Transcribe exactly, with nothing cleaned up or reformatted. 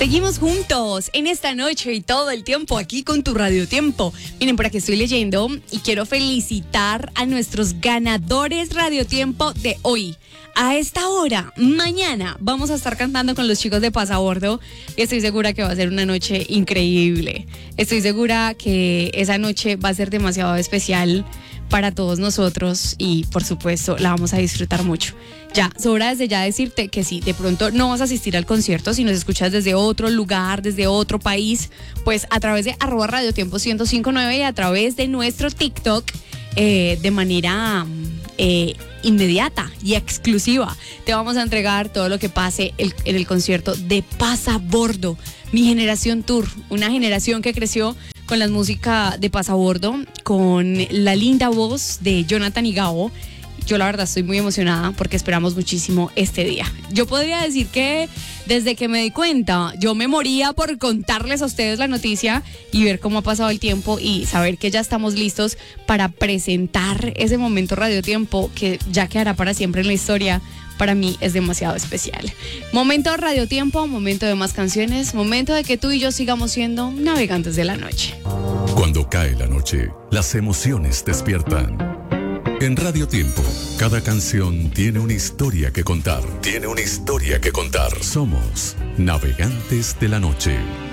Seguimos juntos en esta noche y todo el tiempo aquí con tu Radio Tiempo. Miren, por aquí estoy leyendo y quiero felicitar a nuestros ganadores Radio Tiempo de hoy. A esta hora, mañana, vamos a estar cantando con los chicos de Pasabordo y estoy segura que va a ser una noche increíble. Estoy segura que esa noche va a ser demasiado especial para todos nosotros y por supuesto la vamos a disfrutar mucho. Ya, sobra desde ya decirte que si de pronto no vas a asistir al concierto, si nos escuchas desde otro lugar, desde otro país, pues a través de arroba Radio Tiempo ciento cinco punto nueve y a través de nuestro TikTok eh, de manera eh, inmediata y exclusiva te vamos a entregar todo lo que pase el, en el concierto de Pasabordo, mi generación tour, una generación que creció con la música de Pasabordo, con la linda voz de Jonathan y Gabo. Yo la verdad estoy muy emocionada porque esperamos muchísimo este día. Yo podría decir que desde que me di cuenta, yo me moría por contarles a ustedes la noticia y ver cómo ha pasado el tiempo y saber que ya estamos listos para presentar ese momento Radio Tiempo que ya quedará para siempre en la historia. Para mí es demasiado especial. Momento Radio Tiempo, momento de más canciones, momento de que tú y yo sigamos siendo navegantes de la noche. Cuando cae la noche, las emociones despiertan. En Radio Tiempo, cada canción tiene una historia que contar. Tiene una historia que contar. Somos Navegantes de la Noche.